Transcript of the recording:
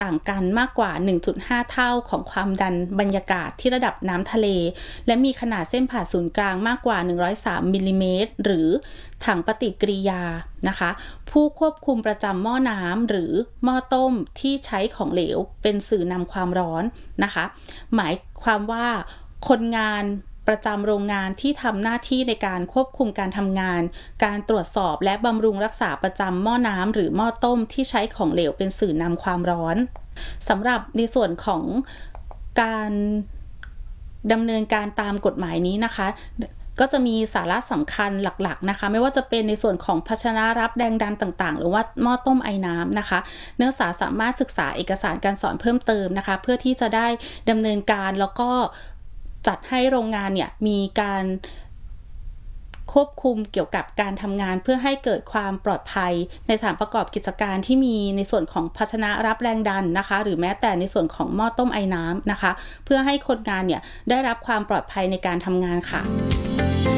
างกันมากกว่า 1.5 เท่าของความดันบรรยากาศที่ระดับน้ำทะเลและมีขนาดเส้นผ่าศูนย์กลางมากกว่า103มิลลิเมตรหรือถังปฏิกิริยานะคะผู้ควบคุมประจำหม้อน้ำหรือหม้อต้มที่ใช้ของเหลวเป็นสื่อนำความร้อนนะคะหมายความว่าคนงานประจำโรงงานที่ทำหน้าที่ในการควบคุมการทำงานการตรวจสอบและบำรุงรักษาประจำหม้อน้ำหรือหม้อต้มที่ใช้ของเหลวเป็นสื่อนำความร้อนสำหรับในส่วนของการดำเนินการตามกฎหมายนี้นะคะก็จะมีสาระสำคัญหลักๆนะคะไม่ว่าจะเป็นในส่วนของภาชนะรับแรงดันต่างๆหรือว่าหม้อต้มไอ้น้ำนะคะนักศึกษาสามารถศึกษาเอกสารการสอนเพิ่มเติมนะคะเพื่อที่จะได้ดำเนินการแล้วก็จัดให้โรงงานเนี่ยมีการควบคุมเกี่ยวกับการทำงานเพื่อให้เกิดความปลอดภัยในสถานประกอบกิจการที่มีในส่วนของภาชนะรับแรงดันนะคะหรือแม้แต่ในส่วนของหม้อต้มไอ้น้ำนะคะเพื่อให้คนงานเนี่ยได้รับความปลอดภัยในการทำงานค่ะ